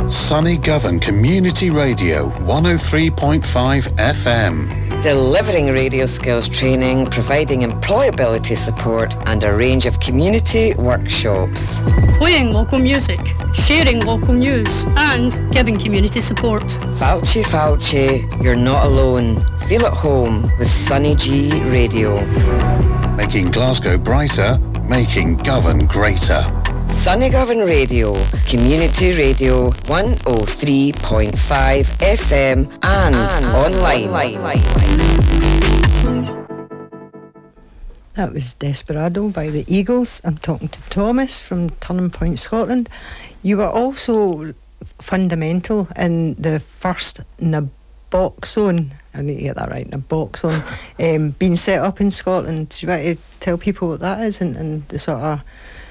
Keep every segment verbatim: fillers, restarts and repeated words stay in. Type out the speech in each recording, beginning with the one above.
Sunny Govan Community Radio, one oh three point five F M. Delivering radio skills training, providing employability support and a range of community workshops. Playing local music, sharing local news and giving community support. Falchi Falchi, you're not alone. Feel at home with Sunny G Radio. Making Glasgow brighter, making Govan greater. Sunny Govan Radio, Community Radio, one oh three point five F M and, and online. online. That was Desperado by the Eagles. I'm talking to Thomas from Turning Point, Scotland. You were also fundamental in the first Naboxone, I need to get that right, Naboxone, um, being set up in Scotland. Do you want to tell people what that is and, and the sort of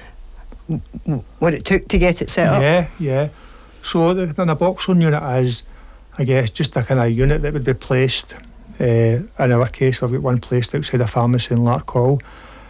what it took to get it set up? Yeah, yeah. So the, the Naboxone unit is, I guess, just a kind of unit that would be placed. Uh, in our case, we've got one placed outside a pharmacy in Larkhall,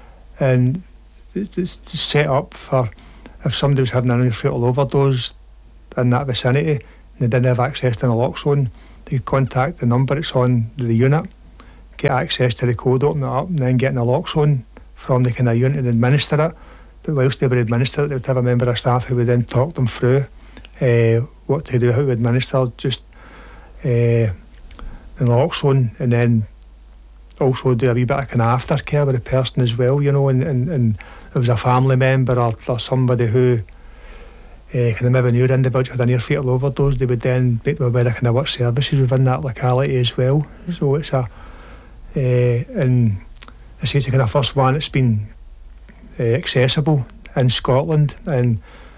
and it's set up for if somebody was having an fatal overdose in that vicinity and they didn't have access to naloxone, they could contact the number it's on the unit, get access to the code, open it up, and then get naloxone from the kind of unit and administer it. But whilst they would administer it, they would have a member of staff who would then talk them through uh, what to do, how to administer just uh, the naloxone, and then also do a wee bit of kind of aftercare with the person as well, you know, and, and, and if it was a family member or, or somebody who uh, kind of maybe knew the individual had a near fatal overdose, they would then make them aware of kind of what services within that locality as well. So it's a, uh, and I say it's the kind of first one that's been Uh, accessible in Scotland, and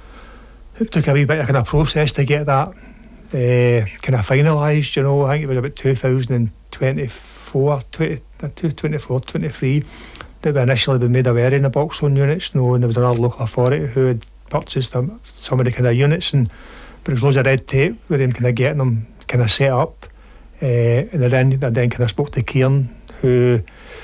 it took a wee bit of kind of process to get that uh, kind of finalised, you know. I think it was about two thousand twenty-four, twenty, twenty-four, twenty-three that we initially been made aware in the Naboxone units, you know, and there was another local authority who had purchased them, some of the kind of units, and but there was loads of red tape with them kind of getting them kind of set up, uh, and then, then kind of spoke to Kieran, who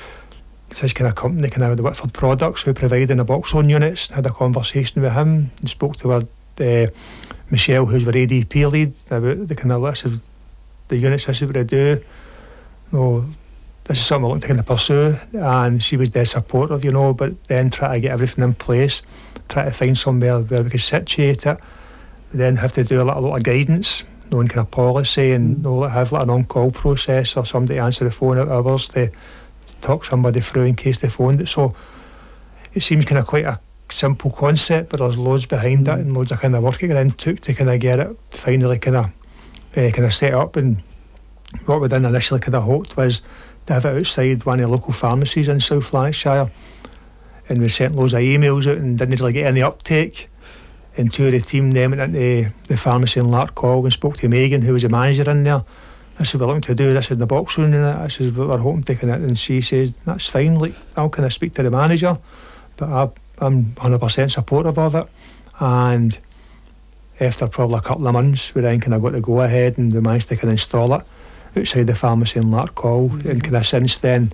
this kind of company, kind of the Whitford Products, who provided the Naboxone units, had a conversation with him and spoke to her, uh, Michelle, who's our A D P lead, about the kind of list of the units this is what they do. You know, this is something we're looking to kind of pursue, and she was dead supportive, you know, but then try to get everything in place, try to find somewhere where we could situate it, then have to do a lot, a lot of guidance, knowing kind of policy, and you know, have like an on-call process or somebody answer the phone at hours to talk somebody through in case they phoned it. So it seems kind of quite a simple concept, but there's loads behind mm. it and loads of kind of work it then took to kind of get it finally kind of uh, kind of set up. And what we done initially kind of hoped was to have it outside one of the local pharmacies in South Lanarkshire, and we sent loads of emails out and didn't really get any uptake. And two of the team then went into the pharmacy in Larkhall and spoke to Megan, who was the manager in there. This is what we're looking to do, this is the Naboxone unit, this is what we're hoping to kind of, and she says, that's fine, like, I'll kind of speak to the manager, but I, I'm one hundred percent supportive of it. And after probably a couple of months, we then kind of got to go ahead and we managed to kind of install it outside the pharmacy in Larkhall, mm-hmm. and kind of since then,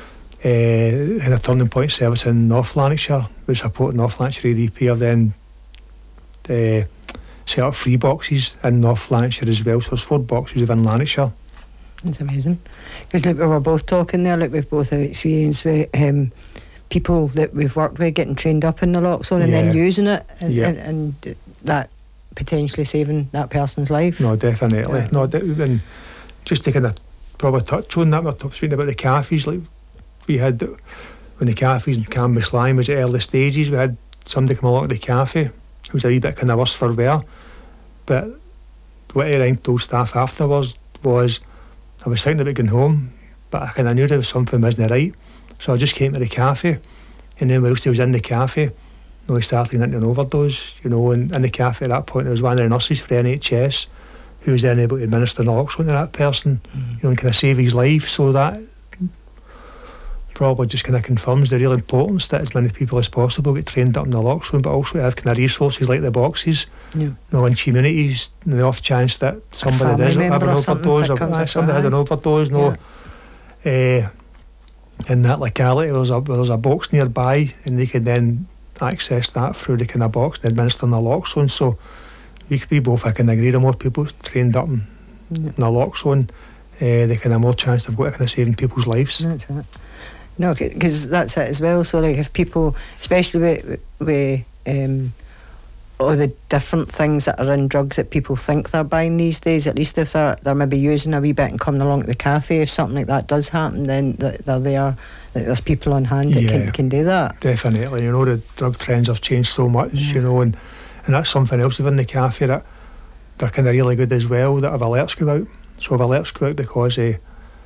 uh, had a Turning Point service in North Lanarkshire, we support North Lanarkshire A D P, have then uh, set up three boxes in North Lanarkshire as well, so there's four boxes within Lanarkshire. It's amazing, because like we were both talking there, like we've both had experience with um, people that we've worked with getting trained up in naloxone and yeah. then using it, and, yeah. and, and that potentially saving that person's life. No, definitely. Yeah. No, and just to kind of probably touch on that, we're speaking about the cafes, like we had when the cafes in Cambuslang was at early stages, we had somebody come along to the cafe who was a wee bit kind of worse for wear, but what I told staff afterwards was I was thinking about going home, but I kind of knew there was something wasn't right, so I just came to the cafe, and then whilst he was in the cafe, you know, he started into an overdose, you know, and in the cafe at that point there was one of the nurses for the N H S who was then able to administer naloxone to that person, mm. you know, and kind of save his life. So that probably just kind of confirms the real importance that as many people as possible get trained up in naloxone, but also have kind of resources like the boxes, yeah. you know, in communities, in the off chance that somebody does have an overdose, or somebody has an overdose, no, yeah. uh, in that locality there's a, there's a box nearby, and they can then access that through the kind of box and administer naloxone. So we, we both I can agree the more people trained up in, Yeah. in a lock zone, uh, they can have more chance of kind of saving people's lives. That's it. No, because that's it as well. So, like, if people, especially with, with um, all the different things that are in drugs that people think they're buying these days, at least if they're, they're maybe using a wee bit and coming along to the cafe, if something like that does happen, then they're there. Like, there's people on hand that Yeah, can, can do that. Definitely. You know, the drug trends have changed so much, Yeah. you know, and, and that's something else within the cafe that they're kind of really good as well, that have alerts go out. So if alerts go out because of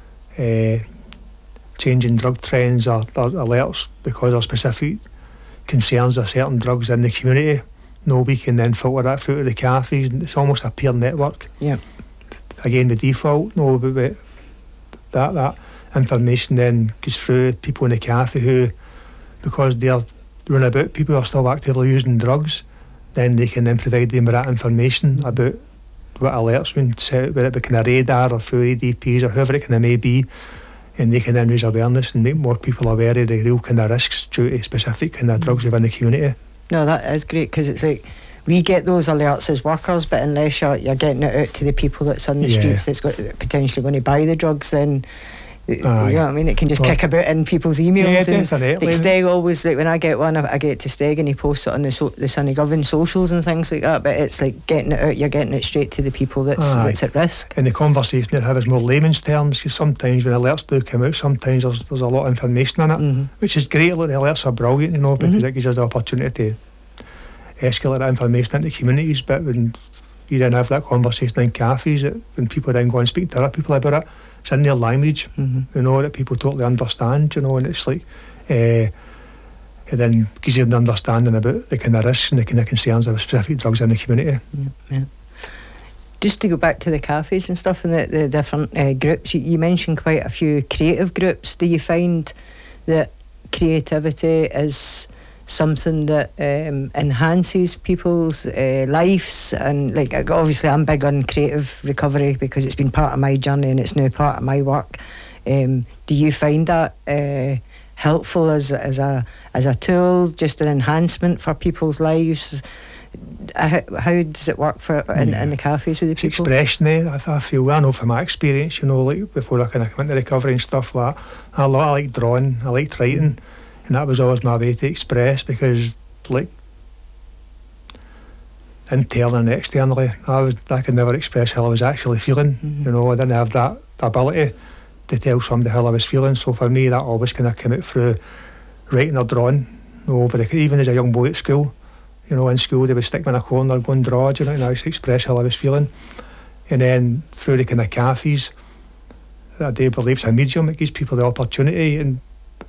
uh, changing drug trends or, or alerts because of specific concerns of certain drugs in the community, no, we can then filter that through to the cafes. It's almost a peer network. Yeah. Again, the default, no, but, but that that information then goes through people in the cafe who, because they're running about, people are still actively using drugs, then they can then provide them with that information about what alerts been set out, whether it be kind of radar or through A D Ps or whoever it kind of may be, and they can then raise awareness and make more people aware of the real kind of risks due to specific kind of drugs within the community. No, that is great, because it's like we get those alerts as workers, but unless you're, you're getting it out to the people that's on the Yeah. streets that's got, potentially going to buy the drugs, then Aye. you know what I mean, it can just Well, kick about in people's emails. yeah, and definitely. like Steg always, like when I get one, I, I get to Steg and he posts it on the so, the Sunnygovern socials and things like that, but it's like getting it out, you're getting it straight to the people that's, Aye. that's at risk. And the conversation that have is more layman's terms, because sometimes when alerts do come out, sometimes there's, there's a lot of information in it, Mhm. which is great. Look, the alerts are brilliant, you know, because Mhm. it gives us the opportunity to escalate that information into communities. But when you then have that conversation in cafes, that when people then go and speak to other people about it, it's in their language, Mhm. you know, that people totally understand, you know, and it's like, uh, it then gives you an understanding about the kind of risks and the kind of concerns of specific drugs in the community. Yeah, yeah. Just to go back to the cafes and stuff and the, the different uh, groups, you, you mentioned quite a few creative groups. Do you find that creativity is something that um, enhances people's uh, lives? And like, obviously I'm big on creative recovery because it's been part of my journey and it's now part of my work. Um, do you find that uh, helpful as, as a as a tool, just an enhancement for people's lives? How, how does it work for in, Yeah. in the cafes with the It's people? expression, eh? I, I feel, I know from my experience, you know, like before I kind of went into recovery and stuff like that, I, lo- I like drawing, I liked writing, and that was always my way to express, because like internally and externally, I was I could never express how I was actually feeling. Mhm. You know, I didn't have that ability to tell somebody how I was feeling. So for me, that always kind of came out through writing or drawing. You know, over the, even as a young boy at school, you know, in school they would stick me in a corner, go and draw, you know, and I used to express how I was feeling. And then through the kind of cafes, I do believe it's a medium. It gives people the opportunity, and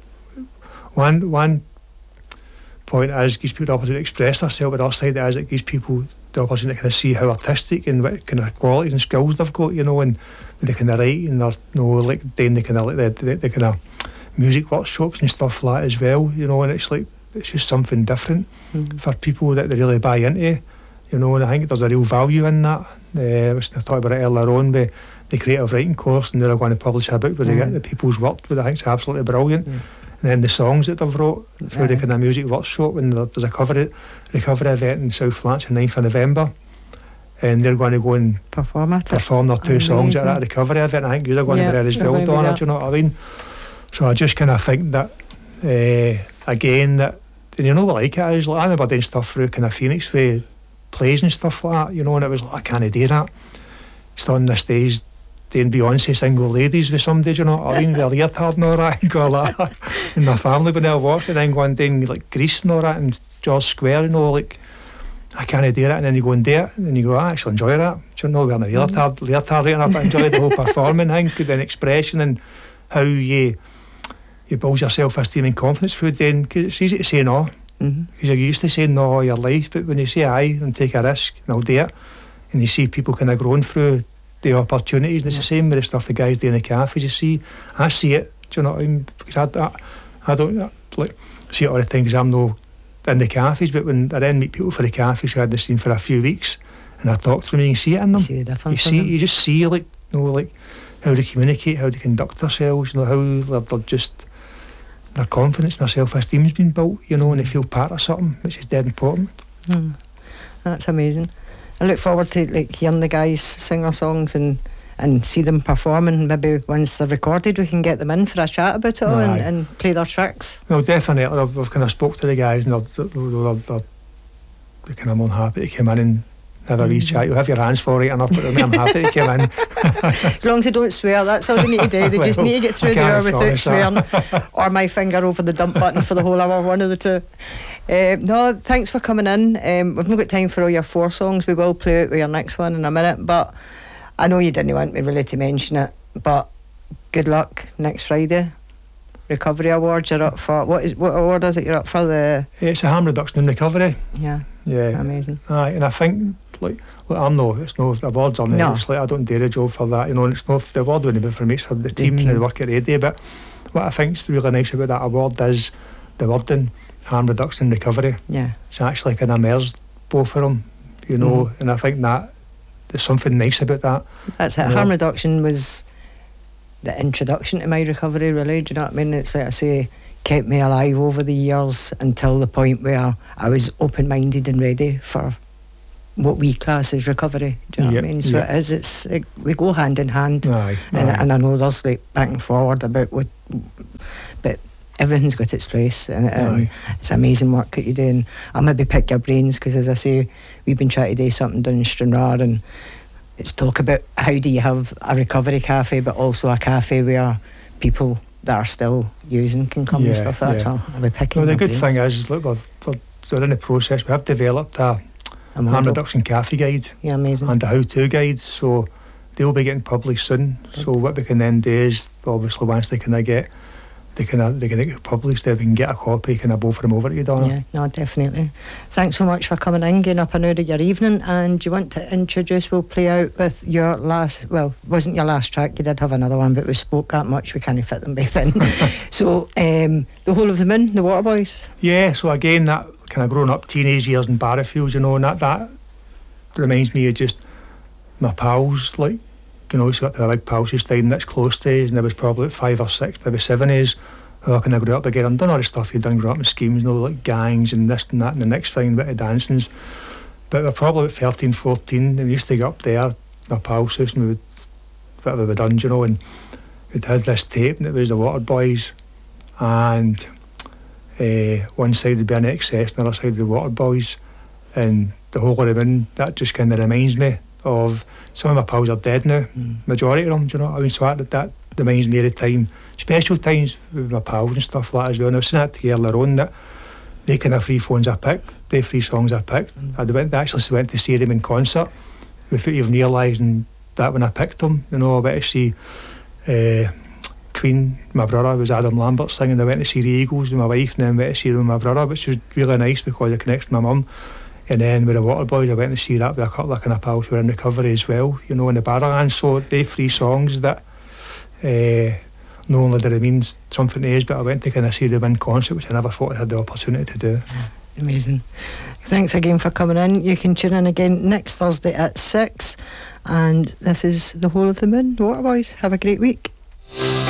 one one point is, it gives people the opportunity to express themselves, but the other side is it gives people the opportunity to kind of see how artistic and what kind of qualities and skills they've got, you know, and they kind of write, and they're, you know, like doing the kind of like the, the, the kind of music workshops and stuff like that as well, you know, and it's like it's just something different Mhm. for people that they really buy into, you know, and I think there's a real value in that. Uh, I was talking about it earlier on with the creative writing course, and they're going to publish a book where they Mm. get the people's work, which I think is absolutely brilliant. Mm. And then the songs that they've wrote through the Aye. kind of music workshop, and there- there's a cover recovery event in South Flats on ninth of November, and they're going to go and Perform at it. perform their two songs at that Amazing. recovery event. I think you're going Yeah, to be there as they're well, going to be Donna, there. do you know what I mean? So I just kind of think that, uh, again, that, and you know what like it is, like I remember doing stuff through kind of Phoenix with plays and stuff like that, you know, and it was like, I can't do that. Just on the stage doing Beyonce Single Ladies with somebody, do you know what I mean, with a leotard and all that, and go like that, and my family when they watched it, and then going doing like Grease and all that, and George Square, you know, like, I can't do that, and then you go and do it, and then you go, I actually enjoy that, do you know, wearing a leotard, leotard right up, I enjoy the whole performing thing, good then expression, and how you you build your self-esteem and confidence through doing, because it's easy to say no, Mhm. because you're used to saying no all your life, but when you say aye and take a risk and I'll do it, and you see people kind of growing through the opportunities, and it's the same with the stuff the guys do in the cafes, you see, I see it, do you know what I mean, because I, I, I don't I, like see it all the time because I'm no in the cafes, but when I then meet people for the cafes who I hadn't seen for a few weeks, and I talk to them, and you can see it in them, See the you difference in see, them. you just see like, you know, like how they communicate, how they conduct themselves, you know, how they're, they're just, their confidence and their self-esteem has been built, you know, and they feel part of something, which is dead important. Mm. That's amazing. I look forward to like hearing the guys sing our songs and and see them perform, and maybe once they're recorded we can get them in for a chat about it all and, and play their tracks. Well, definitely. I've, I've kind of spoke to the guys and they're, they're, they're, they're kind of more happy to come in and have a wee chat. You'll have your hands for it enough, but I'm happy to come in. As long as they don't swear, that's all they need to do. They well, just need to get through there without swearing. Or my finger over the dump button for the whole hour, one of the two. Uh, no, thanks for coming in. Um, we've not got time for all your four songs. We will play out with your next one in a minute, but I know you didn't want me really to mention it, but good luck next Friday. Recovery Awards you're up for. What is what award is it you're up for? The It's a harm reduction in recovery. Yeah. Yeah. Amazing. Aye, and I think like, like I'm no it's no awards on no. It's like I don't dare a job for that, you know, and it's not the award wouldn't be for me, it's for the, the team, team and the work at radio. But what I think's really nice about that award is the wording, harm reduction and recovery. Yeah. It's actually kind of merged both of them, you know, mm. and I think that there's something nice about that. That's it. Harm reduction was the introduction to my recovery, really. Do you know what I mean? It's like I say, kept me alive over the years until the point where I was open-minded and ready for what we class as recovery. Do you know yep, what I mean? So yep. it is. It's it, we go hand in hand. Aye, and, aye. and I know there's like back and forward about what, but everything's got its place, and, and it's amazing work that you do. And I'll maybe pick your brains because, as I say, we've been trying to do something down in Stranraer, and it's talk about how do you have a recovery cafe, but also a cafe where people that are still using can come yeah, and stuff like that. Yeah. So I'll be picking. Well, the good brains. thing is, look, we're, we're, we're in the process. We have developed a harm reduction cafe guide, yeah, amazing, and a how-to guide. So they'll be getting published soon. Good. So what we can then do is, obviously, once they kind of get, they can they can get published, then we can get a copy, kind of both of them over to you, Donna. Yeah, no, definitely. Thanks so much for coming in, getting up an hour of your evening. And you want to introduce? We'll play out with your last. Well, wasn't your last track? You did have another one, but we spoke that much, we can't fit them both in. So, um, the Whole of the Moon, the Waterboys. Yeah. So again, that kind of growing up teenage years in Barrafields, you know, and that that reminds me of just my pals, like. You know, he's got the big pals who's staying that's close to us, and there was probably five or six, maybe seven years who I kind of grew up again and done all the stuff you'd done, grew up in schemes, you know, like gangs and this and that, and the next thing, a bit of dancings. But we're probably about thirteen, fourteen, and we used to go up there, my pal's house, and we would, whatever we'd done, you know, and we'd had this tape, and it was the Waterboys, and uh, one side would be N X S, and the other side the Waterboys, and the Whole of the Moon, that just kind of reminds me of some of my pals are dead now, mm. majority of them, do you know what I mean? So that, that reminds me of the time, special times with my pals and stuff like that as well. And I was saying that to you earlier on, that they kind of three phones I picked, they three songs I picked, mm. I went, actually went to see them in concert without even realising that when I picked them, you know. I went to see uh, Queen, my brother was Adam Lambert singing. I went to see the Eagles with my wife, and then went to see them with my brother, which was really nice because I connected with my mum. And then with the Waterboys, I went to see that with a couple of kind of pals who were in recovery as well, you know, in the Barrowlands. So they three songs that uh, not only did it mean something to us, but I went to kind of see them in concert, which I never thought I had the opportunity to do. Amazing. Thanks again for coming in. You can tune in again next Thursday at six. And this is The Whole of the Moon, Waterboys. Have a great week.